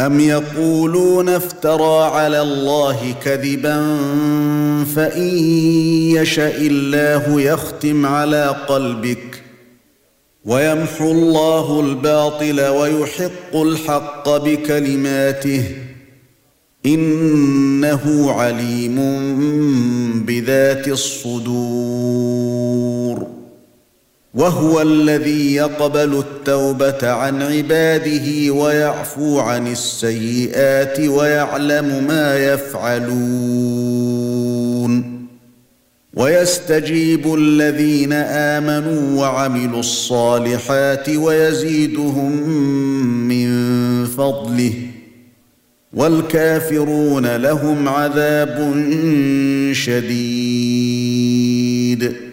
أَمْ يَقُولُونَ افْتَرَى عَلَى اللَّهِ كَذِبًا فَإِن يَشَإِ اللَّهُ يَخْتِمْ عَلَى قَلْبِكَ وَيَمْحُو اللَّهُ الْبَاطِلَ وَيُحِقُّ الْحَقَّ بِكَلِمَاتِهِ إِنَّهُ عَلِيمٌ بِذَاتِ الصُّدُورِ وَهُوَ الَّذِي يَقْبَلُ التَّوْبَةَ عَنْ عِبَادِهِ وَيَعْفُو عَنِ السَّيِّئَاتِ وَيَعْلَمُ مَا يَفْعَلُونَ وَيَسْتَجِيبُ الَّذِينَ آمَنُوا وَعَمِلُوا الصَّالِحَاتِ وَيَزِيدُهُم مِّن فَضْلِهِ وَالْكَافِرُونَ لَهُمْ عَذَابٌ شَدِيدٌ